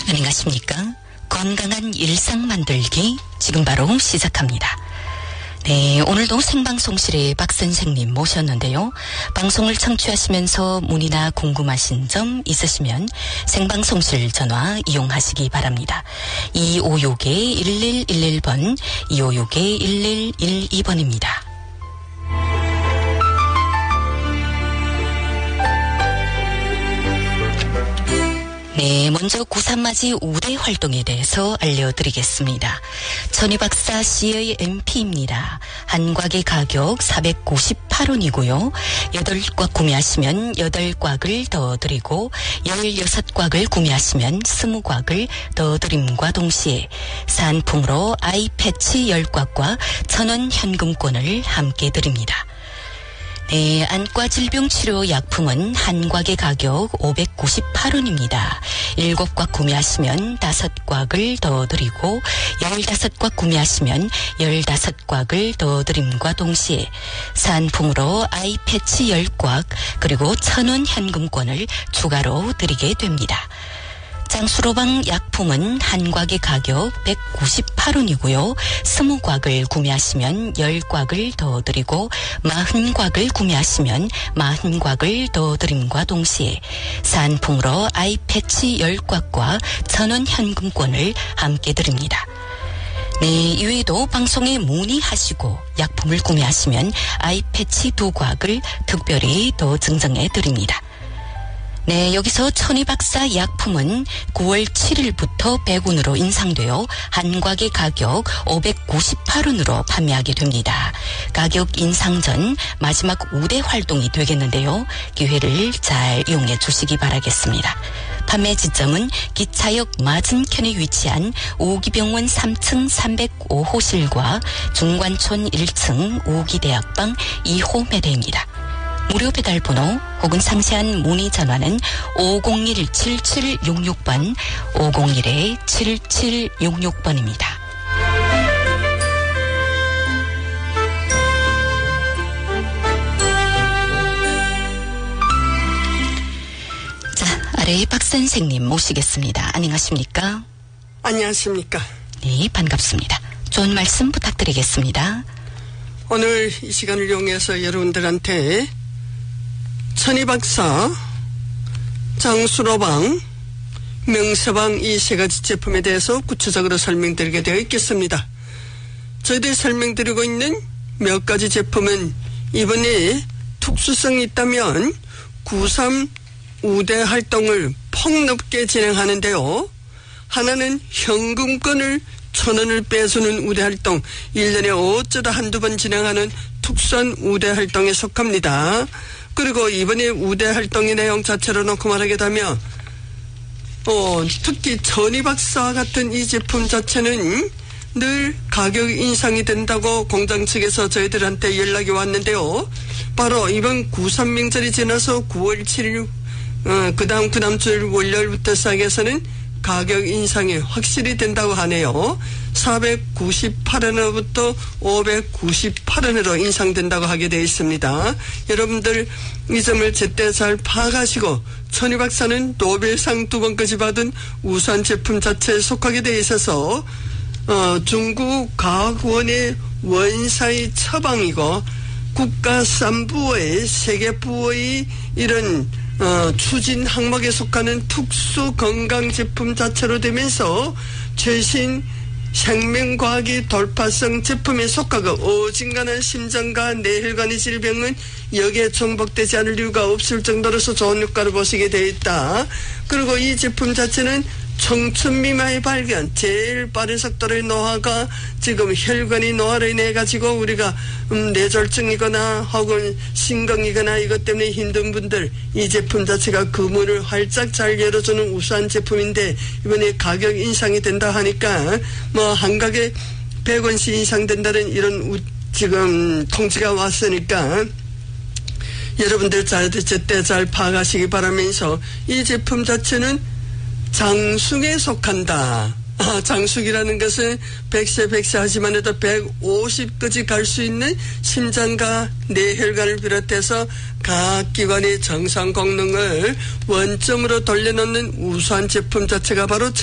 안녕하십니까? 건강한 일상 만들기 지금 바로 시작합니다. 네, 오늘도 생방송실에 박 선생님 모셨는데요. 방송을 청취하시면서 문의나 궁금하신 점 있으시면 생방송실 전화 이용하시기 바랍니다. 2561-1111번, 2561-1112번입니다. 네, 먼저 구3맞이 우대 활동에 대해서 알려드리겠습니다. 천희박사 CAMP입니다. 한 곽의 가격 498원이고요. 8곽 구매하시면 8곽을 더 드리고 16곽을 구매하시면 20곽을 더 드림과 동시에 상품으로 아이패치 10곽과 1,000원 현금권을 함께 드립니다. 네, 안과 질병 치료 약품은 한 곽의 가격 598원입니다. 7곽 구매하시면 5곽을 더 드리고 15곽 구매하시면 15곽을 더 드림과 동시에 상품으로 아이패치 10곽 그리고 1,000원 현금권을 추가로 드리게 됩니다. 장수로방 약품은 한 곽의 가격 198원이고요. 20곽을 구매하시면 10곽을 더 드리고 40곽을 구매하시면 40곽을 더 드림과 동시에 상품으로 아이패치 10곽과 1,000원 현금권을 함께 드립니다. 네, 이외에도 방송에 문의하시고 약품을 구매하시면 아이패치 2곽을 특별히 더 증정해 드립니다. 네, 여기서 천희박사 약품은 9월 7일부터 100원으로 인상되어 한 곽의 가격 598원으로 판매하게 됩니다. 가격 인상 전 마지막 우대 활동이 되겠는데요. 기회를 잘 이용해 주시기 바라겠습니다. 판매 지점은 기차역 맞은편에 위치한 우기병원 3층 305호실과 중관촌 1층 우기대학방 2호 매대입니다. 무료 배달 번호 혹은 상세한 문의 전화는 501-7766번, 501-7766번입니다. 자, 아래 박 선생님 모시겠습니다. 안녕하십니까? 안녕하십니까? 네, 반갑습니다. 좋은 말씀 부탁드리겠습니다. 오늘 이 시간을 이용해서 여러분들한테 천희박사, 장수로방, 명서방 이 세 가지 제품에 대해서 구체적으로 설명드리게 되어 있겠습니다. 저희들이 설명드리고 있는 몇 가지 제품은 이번에 특수성이 있다면 구3 우대 활동을 폭넓게 진행하는데요. 하나는 현금권을 1,000원을 빼주는 우대 활동, 1년에 어쩌다 한두 번 진행하는 특수한 우대 활동에 속합니다. 그리고 이번에 우대 활동의 내용 자체로 놓고 말하게 되면 특히 천희박사와 같은 이 제품 자체는 늘 가격 인상이 된다고 공장 측에서 저희들한테 연락이 왔는데요. 바로 이번 구3 명절이 지나서 9월 7일 그 다음 주 월요일부터 시작해서는 가격 인상이 확실히 된다고 하네요. 498원으로부터 598원으로 인상된다고 하게 되어 있습니다. 여러분들 이 점을 제때 잘 파악하시고 천희박사는 노벨상 2번까지 받은 우수한 제품 자체에 속하게 되어 있어서 중국 과학원의 원사의 처방이고 국가산부의 세계부의 이런 추진 항목에 속하는 특수 건강 제품 자체로 되면서 최신 생명과학의 돌파성 제품에 속하고 어진간한 심장과 뇌혈관의 질병은 여기에 정복되지 않을 이유가 없을 정도로서 좋은 효과를 보시게 되어 있다. 그리고 이 제품 자체는 청춘 미만의 발견, 제일 빠른 속도의 노화가 지금 혈관의 노화로 인해 가지고 우리가 뇌졸중이거나 혹은 심경이거나 이것 때문에 힘든 분들 이 제품 자체가 그 문을 활짝 잘 열어주는 우수한 제품인데 이번에 가격 인상이 된다 하니까 한 가게 100원씩 인상된다는 이런 지금 통지가 왔으니까 여러분들 제때 잘 파악하시기 바라면서 이 제품 자체는 장숙에 속한다. 장숙이라는 것은 100세 100세 하지만 해도 150까지 갈 수 있는 심장과 뇌혈관을 비롯해서 각 기관의 정상功能을 원점으로 돌려놓는 우수한 제품 자체가 바로